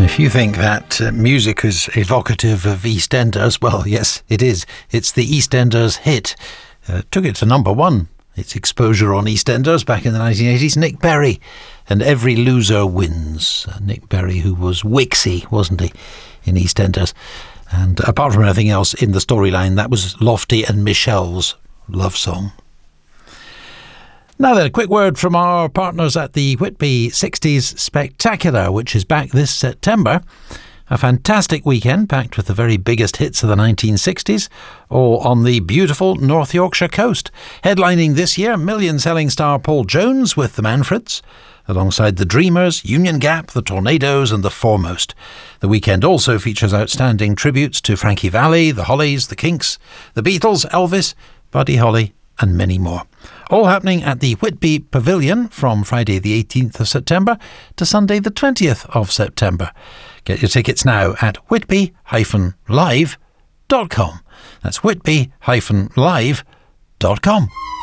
If you think that music is evocative of EastEnders, well, yes, it is. It's the EastEnders hit. Took it to number one. Its exposure on EastEnders back in the 1980s. Nick Berry and Every Loser Wins. Nick Berry, who was Wixie, wasn't he, in EastEnders? And apart from anything else in the storyline, that was Lofty and Michelle's love song. Now then, a quick word from our partners at the Whitby 60s Spectacular, which is back this September. A fantastic weekend packed with the very biggest hits of the 1960s, all on the beautiful North Yorkshire coast. Headlining this year, million-selling star Paul Jones with the Manfreds, alongside the Dreamers, Union Gap, the Tornadoes and the Foremost. The weekend also features outstanding tributes to Frankie Valli, the Hollies, the Kinks, the Beatles, Elvis, Buddy Holly and many more. All happening at the Whitby Pavilion from Friday the 18th of September to Sunday the 20th of September. Get your tickets now at whitby-live.com. That's whitby-live.com.